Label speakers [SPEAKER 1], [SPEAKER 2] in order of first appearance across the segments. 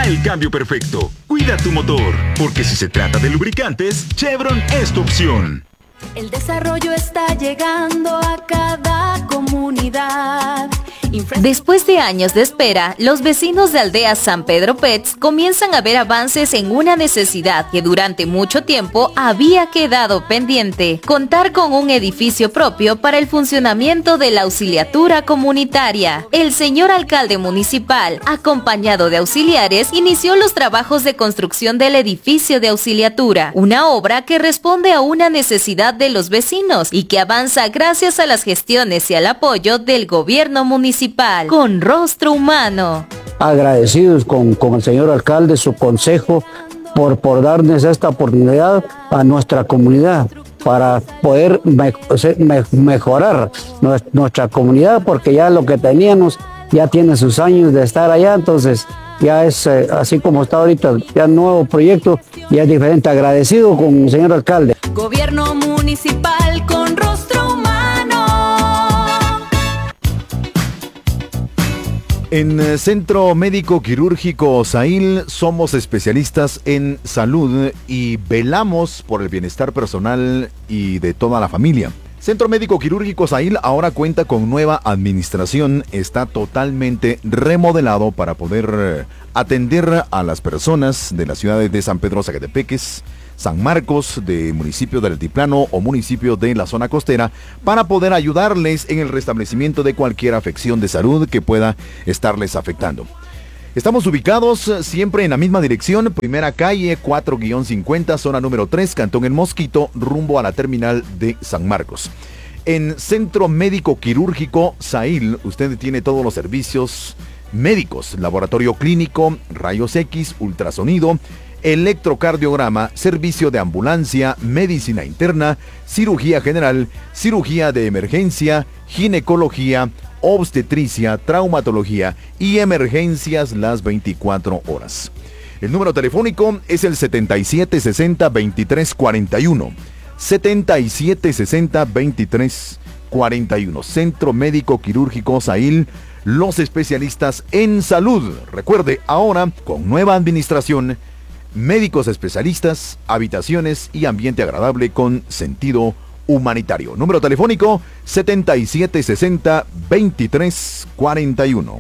[SPEAKER 1] el cambio perfecto. Cuida tu motor, porque si se trata de lubricantes, Chevron es tu opción.
[SPEAKER 2] El desarrollo está llegando a cada comunidad.
[SPEAKER 3] Después de años de espera, los vecinos de Aldea San Pedro Pets comienzan a ver avances en una necesidad que durante mucho tiempo había quedado pendiente: contar con un edificio propio para el funcionamiento de la auxiliatura comunitaria. El señor alcalde municipal, acompañado de auxiliares, inició los trabajos de construcción del edificio de auxiliatura, una obra que responde a una necesidad de los vecinos y que avanza gracias a las gestiones y al apoyo del gobierno municipal, con rostro humano.
[SPEAKER 4] Agradecidos con el señor alcalde, su consejo, por darnos esta oportunidad a nuestra comunidad para poder mejorar nuestra comunidad, porque ya lo que teníamos ya tiene sus años de estar allá, entonces ya es así como está ahorita, ya nuevo proyecto, ya es diferente. Agradecido con el señor alcalde.
[SPEAKER 2] Gobierno municipal con rostro humano.
[SPEAKER 5] En Centro Médico Quirúrgico Sail somos especialistas en salud y velamos por el bienestar personal y de toda la familia. Centro Médico Quirúrgico Sail ahora cuenta con nueva administración, está totalmente remodelado para poder atender a las personas de las ciudades de San Pedro Zacatepeques, San Marcos, de municipio del Altiplano o municipio de la zona costera, para poder ayudarles en el restablecimiento de cualquier afección de salud que pueda estarles afectando. Estamos ubicados siempre en la misma dirección, primera calle 4-50, zona número 3, Cantón El Mosquito, rumbo a la terminal de San Marcos. En Centro Médico Quirúrgico Sail, usted tiene todos los servicios médicos: laboratorio clínico, rayos X, ultrasonido, electrocardiograma, servicio de ambulancia, medicina interna, cirugía general, cirugía de emergencia, ginecología, obstetricia, traumatología y emergencias las 24 horas. El número telefónico es el 7760-2341. 7760-2341. Centro Médico Quirúrgico Sail, los especialistas en salud. Recuerde, ahora con nueva administración, médicos especialistas, habitaciones y ambiente agradable con sentido humanitario. Número telefónico 7760-2341.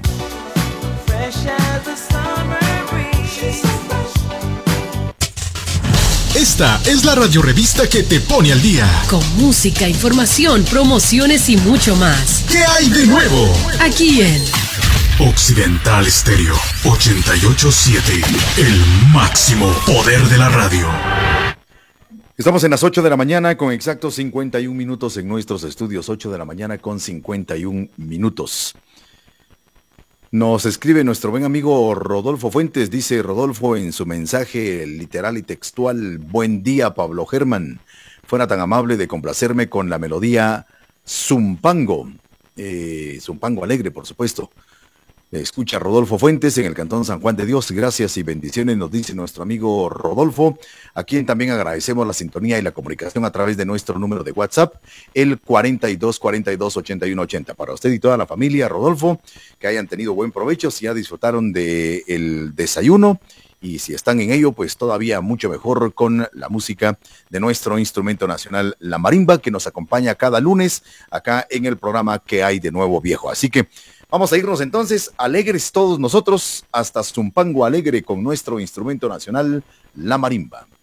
[SPEAKER 6] Esta es la radiorevista que te pone al día.
[SPEAKER 7] Con música, información, promociones y mucho más.
[SPEAKER 6] ¿Qué hay de nuevo?
[SPEAKER 7] Aquí en
[SPEAKER 6] Occidental Estéreo 88.7, el máximo poder de la radio.
[SPEAKER 5] Estamos en las 8 de la mañana con exactos 51 minutos en nuestros estudios. 8 de la mañana con 51 minutos. Nos escribe nuestro buen amigo Rodolfo Fuentes. Dice Rodolfo en su mensaje literal y textual: buen día, Pablo Germán. Fuera tan amable de complacerme con la melodía Zumpango. Zumpango Alegre, por supuesto. Escucha Rodolfo Fuentes en el Cantón San Juan de Dios. Gracias y bendiciones, nos dice nuestro amigo Rodolfo, a quien también agradecemos la sintonía y la comunicación a través de nuestro número de WhatsApp, el 4242-8180. Para usted y toda la familia, Rodolfo, que hayan tenido buen provecho, si ya disfrutaron del desayuno, y si están en ello, pues todavía mucho mejor con la música de nuestro instrumento nacional, la marimba, que nos acompaña cada lunes acá en el programa ¿Qué hay de nuevo, viejo? Así que vamos a irnos entonces, alegres todos nosotros, hasta Zumpango Alegre con nuestro instrumento nacional, la marimba.